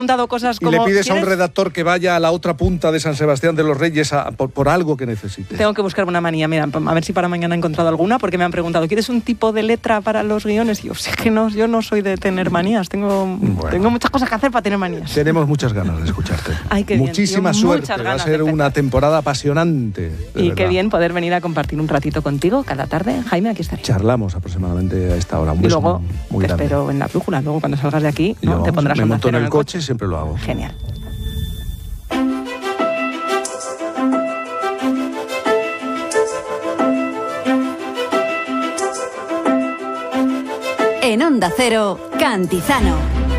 preguntado cosas como... Y le pides a un redactor que vaya a la otra punta de San Sebastián de los Reyes por algo que necesite. Tengo que buscar una manía, mira, a ver si para mañana he encontrado alguna, porque me han preguntado, ¿quieres un tipo de letra para los guiones? Y yo sé que no, yo no soy de tener manías, tengo muchas cosas que hacer para tener manías. Tenemos muchas ganas de escucharte. Ay, qué muchísima bien, suerte, va a ser una temporada apasionante. Y qué bien poder venir a compartir un ratito contigo cada tarde. Jaime, aquí estaré. Charlamos aproximadamente a esta hora. Y luego te espero en la brújula, luego cuando salgas de aquí, ¿no? Te pondrás me monto en el coche y siempre lo hago. Genial. En Onda Cero, Cantizano.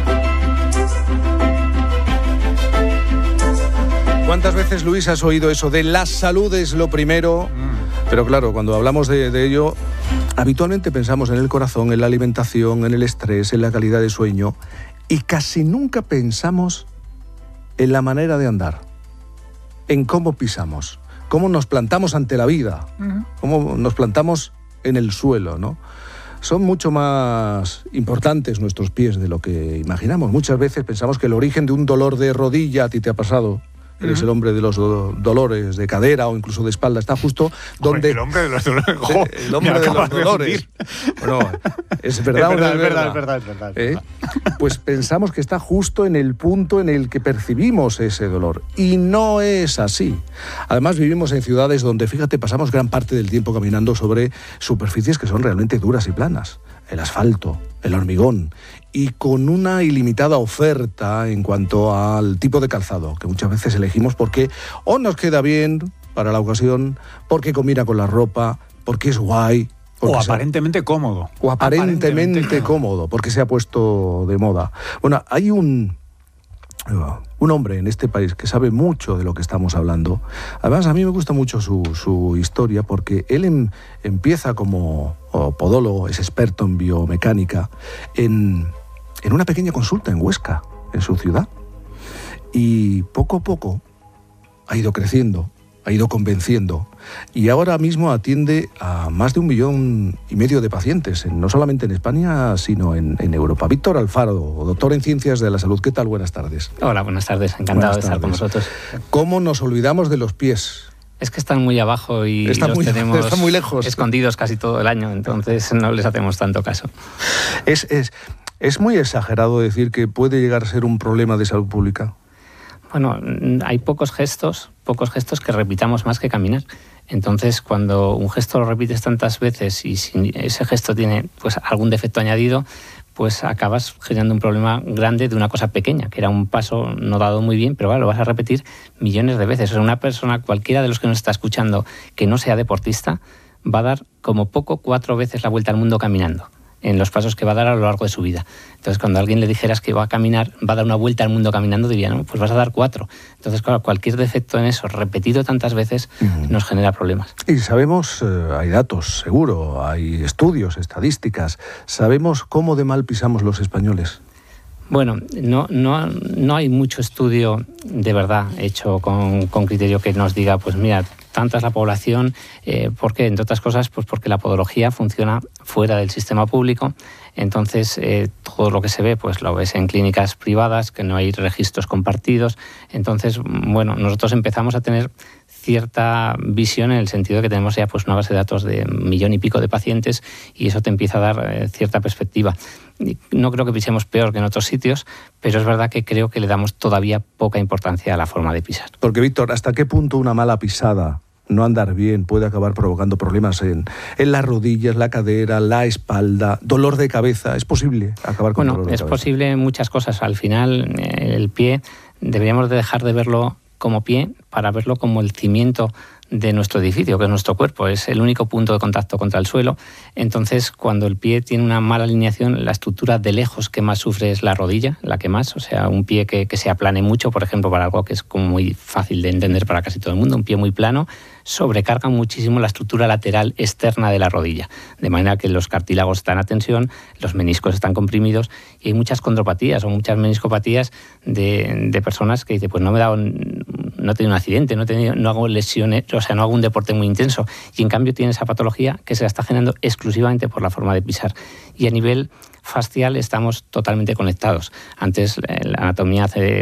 ¿Cuántas veces, Luis, has oído eso de la salud es lo primero? Pero claro, cuando hablamos de ello, habitualmente pensamos en el corazón, en la alimentación, en el estrés, en la calidad de sueño, y casi nunca pensamos en la manera de andar, en cómo pisamos, cómo nos plantamos ante la vida, cómo nos plantamos en el suelo, ¿no? Son mucho más importantes nuestros pies de lo que imaginamos. Muchas veces pensamos que el origen de un dolor de rodilla, a ti te ha pasado, eres el hombre de los dolores de cadera o incluso de espalda, está justo donde... El hombre de los dolores. El hombre de los dolores. Bueno, ¿es verdad o no es verdad? Es verdad. Pues pensamos que está justo en el punto en el que percibimos ese dolor. Y no es así. Además, vivimos en ciudades donde, fíjate, pasamos gran parte del tiempo caminando sobre superficies que son realmente duras y planas. El asfalto, el hormigón, y con una ilimitada oferta en cuanto al tipo de calzado, que muchas veces elegimos porque o nos queda bien para la ocasión, porque combina con la ropa, porque es guay. O aparentemente cómodo. O aparentemente cómodo, porque se ha puesto de moda. Bueno, hay un hombre en este país que sabe mucho de lo que estamos hablando. Además, a mí me gusta mucho su historia, porque él empieza como podólogo, es experto en biomecánica, en una pequeña consulta en Huesca, en su ciudad. Y poco a poco ha ido creciendo, ha ido convenciendo, y ahora mismo atiende a más de 1,5 millones de pacientes, no solamente en España, sino en Europa. Víctor Alfaro, doctor en Ciencias de la Salud, ¿qué tal? Buenas tardes. Hola, buenas tardes, encantado de estar con vosotros. ¿Cómo nos olvidamos de los pies? Es que están muy abajo y los tenemos están muy lejos, escondidos casi todo el año, entonces no les hacemos tanto caso. ¿Es muy exagerado decir que puede llegar a ser un problema de salud pública? Bueno, hay pocos gestos que repitamos más que caminar. Entonces, cuando un gesto lo repites tantas veces y si ese gesto tiene pues algún defecto añadido, pues acabas generando un problema grande de una cosa pequeña, que era un paso no dado muy bien, pero lo vas a repetir millones de veces. O sea, una persona, cualquiera de los que nos está escuchando, que no sea deportista, va a dar como poco 4 veces la vuelta al mundo caminando, en los pasos que va a dar a lo largo de su vida. Entonces, cuando a alguien le dijeras que va a caminar, va a dar una vuelta al mundo caminando, diría, no, pues vas a dar 4. Entonces, claro, cualquier defecto en eso, repetido tantas veces, nos genera problemas. Y sabemos, hay datos, seguro, hay estudios, estadísticas, sabemos cómo de mal pisamos los españoles. Bueno, no hay mucho estudio de verdad hecho con criterio que nos diga, pues mira, tanta es la población, ¿por qué? Entre otras cosas, pues porque la podología funciona fuera del sistema público. Entonces, todo lo que se ve, pues lo ves en clínicas privadas, que no hay registros compartidos. Entonces, bueno, nosotros empezamos a tener cierta visión en el sentido de que tenemos ya pues una base de datos de 1,5 millones de pacientes y eso te empieza a dar cierta perspectiva. No creo que pisemos peor que en otros sitios, pero es verdad que creo que le damos todavía poca importancia a la forma de pisar. Porque, Víctor, ¿hasta qué punto una mala pisada, no andar bien, puede acabar provocando problemas en las rodillas, la cadera, la espalda, dolor de cabeza? ¿Es posible acabar con dolor de cabeza? Es posible muchas cosas. Al final, el pie, deberíamos de dejar de verlo como pie para verlo como el cimiento de nuestro edificio, que es nuestro cuerpo, es el único punto de contacto contra el suelo. Entonces, cuando el pie tiene una mala alineación, la estructura de lejos que más sufre es la rodilla, la que más, o sea, un pie que se aplane mucho, por ejemplo, para algo que es como muy fácil de entender para casi todo el mundo, un pie muy plano, sobrecarga muchísimo la estructura lateral externa de la rodilla, de manera que los cartílagos están a tensión, los meniscos están comprimidos y hay muchas condropatías o muchas meniscopatías de personas que dicen, pues no he tenido un accidente, no hago lesiones, o sea, no hago un deporte muy intenso, y en cambio tiene esa patología que se la está generando exclusivamente por la forma de pisar. Y a nivel fascial estamos totalmente conectados. Antes la anatomía hace